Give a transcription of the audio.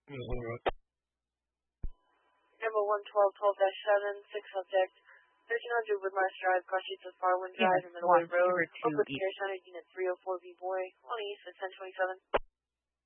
Number 112-12-7, 6 subject, 1300 Woodmarsh Drive, cross streets of Farwind Drive, and Middleway Road, Oakwood Care Center, Unit 304B Boy, on east at 1027.